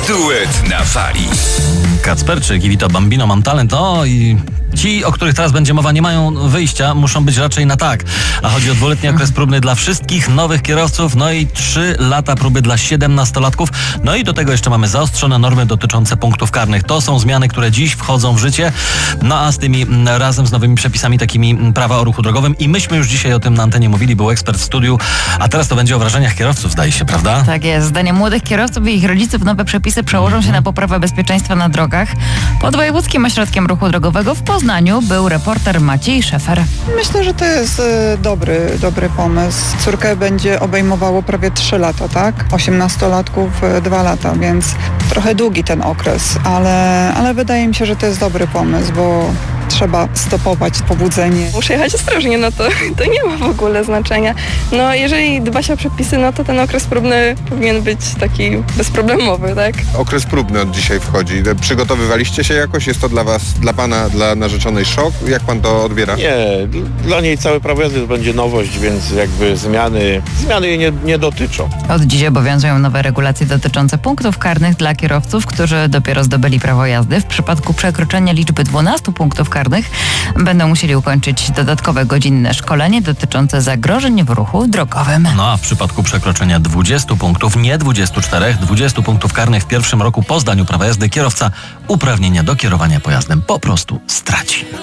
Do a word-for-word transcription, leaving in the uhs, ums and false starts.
Duet na fali. Kacperczyk i Vito Bambino, Mam talent. No i ci, o których teraz będzie mowa, nie mają wyjścia, muszą być raczej na tak. A chodzi o dwuletni okres próbny dla wszystkich nowych kierowców, no i trzy lata próby dla siedemnastolatków. No i do tego jeszcze mamy zaostrzone normy dotyczące punktów karnych. To są zmiany, które dziś wchodzą w życie. No a z tymi razem z nowymi przepisami takimi prawa o ruchu drogowym. I myśmy już dzisiaj o tym na antenie mówili, był ekspert w studiu, a teraz to będzie o wrażeniach kierowców, zdaje się, prawda? Tak jest. Zdaniem młodych kierowców i ich rodziców nowe przepisy przełożą się na poprawę bezpieczeństwa na drogach. Pod Wojewódzkim Ośrodkiem Ruchu Drogowego w Poznaniu był reporter Maciej Szefer. Myślę, że to jest e, dobry, dobry pomysł. Córkę będzie obejmowało prawie trzy lata, tak? osiemnastolatków e, dwa lata, więc trochę długi ten okres, ale, ale wydaje mi się, że to jest dobry pomysł, bo trzeba stopować pobudzenie. Muszę jechać ostrożnie, no to, to nie ma w ogóle znaczenia. No jeżeli dba się o przepisy, no to ten okres próbny powinien być taki bezproblemowy, tak? Okres próbny od dzisiaj wchodzi. Przygotowywaliście się jakoś? Jest to dla was, dla pana, dla narzeczonej szok? Jak pan to odbiera? Nie, dla niej całe prawo jazdy to będzie nowość, więc jakby zmiany, zmiany jej nie, nie dotyczą. Od dziś obowiązują nowe regulacje dotyczące punktów karnych dla kierowców, którzy dopiero zdobyli prawo jazdy. W przypadku przekroczenia liczby dwunastu punktów karnych będą musieli ukończyć dodatkowe godzinne szkolenie dotyczące zagrożeń w ruchu drogowym. No a w przypadku przekroczenia dwudziestu punktów, nie dwudziestu czterech, dwudziestu punktów karnych w pierwszym roku po zdaniu prawa jazdy kierowca uprawnienia do kierowania pojazdem po prostu straci.